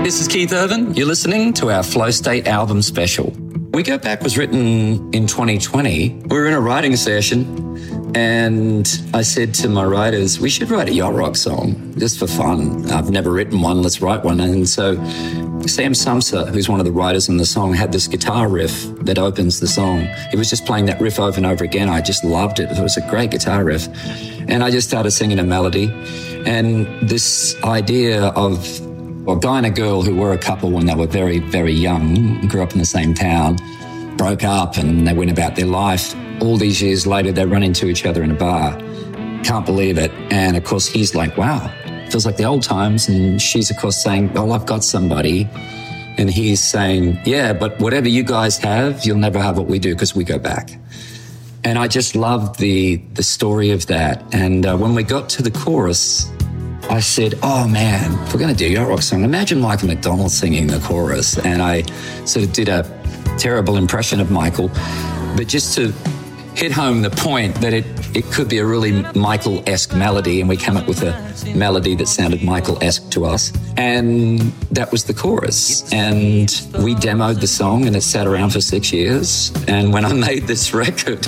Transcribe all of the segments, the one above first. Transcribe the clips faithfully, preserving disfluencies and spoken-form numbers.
This is Keith Urban. You're listening to our Flow State album special. We Go Back was written in twenty twenty. We were in a writing session and I said to my writers, we should write a yacht rock song just for fun. I've never written one, let's write one. And so Sam Sumser, who's one of the writers in the song, had this guitar riff that opens the song. He was just playing that riff over and over again. I just loved it. It was a great guitar riff. And I just started singing a melody. And this idea of Well, a guy and a girl who were a couple when they were very, very young, grew up in the same town, broke up and they went about their life. All these years later, they run into each other in a bar. Can't believe it. And of course, he's like, wow, feels like the old times. And she's, of course, saying, well, I've got somebody. And he's saying, yeah, but whatever you guys have, you'll never have what we do because we go back. And I just loved the, the story of that. And uh, when we got to the chorus, I said, oh man, if we're going to do a yacht rock song, imagine Michael McDonald singing the chorus. And I sort of did a terrible impression of Michael, but just to hit home the point that it, it could be a really Michael-esque melody, and we came up with a melody that sounded Michael-esque to us. And that was the chorus. And we demoed the song and it sat around for six years. And when I made this record,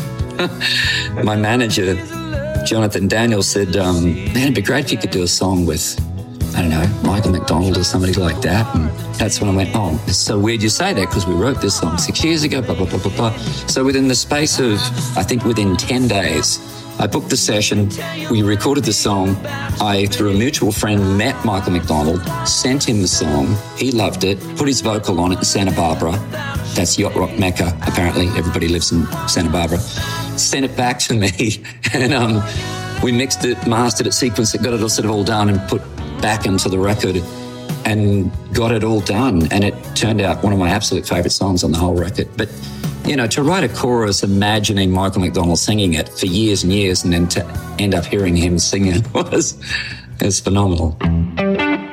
my manager, Jonathan Daniels, said, um, man, it'd be great if you could do a song with, I don't know, Michael McDonald or somebody like that. And that's when I went, oh, it's so weird you say that because we wrote this song six years ago, blah, blah, blah, blah, blah. So within the space of, I think within ten days, I booked the session, we recorded the song. I, through a mutual friend, met Michael McDonald, sent him the song. He loved it, put his vocal on it in Santa Barbara. That's yacht rock Mecca, apparently. Everybody lives in Santa Barbara. Sent it back to me, and um, we mixed it, mastered it, sequenced it, got it all sort of all done and put back into the record and got it all done. And it turned out one of my absolute favourite songs on the whole record. But, you know, to write a chorus imagining Michael McDonald singing it for years and years and then to end up hearing him sing it was, was phenomenal.